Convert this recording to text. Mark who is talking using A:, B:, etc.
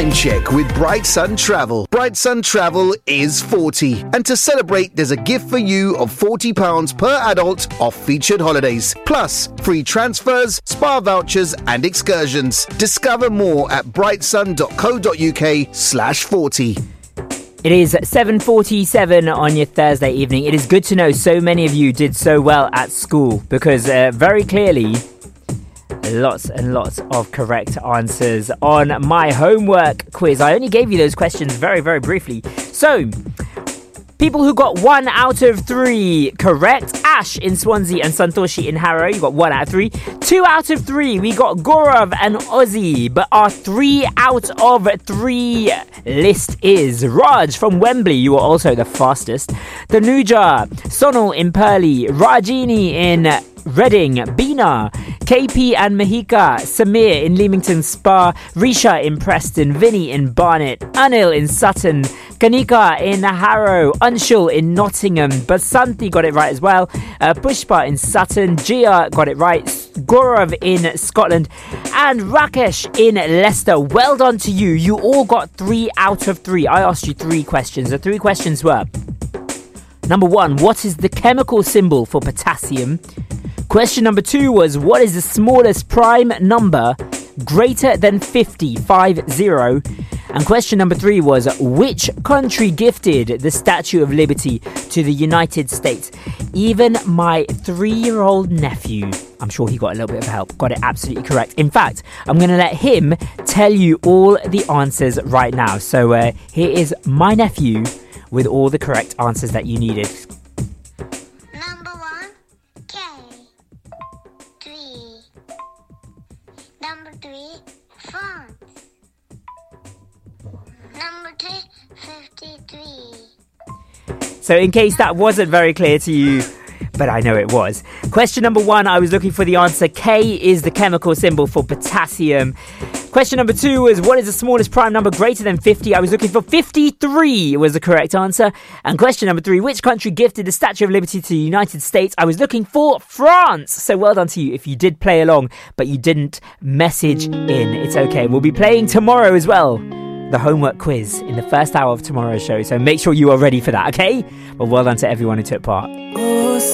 A: Time check with Bright Sun Travel. Bright Sun Travel is 40. And to celebrate, there's a gift for you of £40 per adult off featured holidays. Plus, free transfers, spa vouchers and excursions. Discover more at brightsun.co.uk/40.
B: It is 7:47 on your Thursday evening. It is good to know so many of you did so well at school because very clearly lots and lots of correct answers on my homework quiz. I only gave you those questions very, very briefly. So, people who got 1 out of 3 correct: Ash in Swansea and Santoshi in Harrow. You got 1 out of 3. 2 out of 3, we got Gaurav and Ozzy. But our 3 out of 3 list is Raj from Wembley. You were also the fastest. Tanuja, Sonal in Purley, Rajini in Reading, Bina, KP and Mahika, Samir in Leamington Spa, Risha in Preston, Vinny in Barnet, Anil in Sutton, Kanika in Harrow, Anshul in Nottingham, Basanti got it right as well, Pushpa in Sutton, Gia got it right, Gaurav in Scotland, and Rakesh in Leicester. Well done to you. You all got 3 out of 3. I asked you 3 questions. The 3 questions were: number 1, what is the chemical symbol for potassium? Question number 2 was, what is the smallest prime number greater than 50? And question number 3 was, which country gifted the Statue of Liberty to the United States? Even my 3-year-old nephew, I'm sure he got a little bit of help, got it absolutely correct. In fact, I'm going to let him tell you all the answers right now. So here is my nephew with all the correct answers that you needed.
C: Number 1, K. 3. Number 3, France. Number 2, 53.
B: So in case that wasn't very clear to you, but I know it was. Question number 1, I was looking for the answer. K is the chemical symbol for potassium. Question number 2 was, what is the smallest prime number greater than 50? I was looking for 53 was the correct answer. And question number 3, which country gifted the Statue of Liberty to the United States? I was looking for France. So well done to you if you did play along, but you didn't message in. It's okay. We'll be playing tomorrow as well, the homework quiz in the first hour of tomorrow's show. So make sure you are ready for that, okay? Well done to everyone who took part.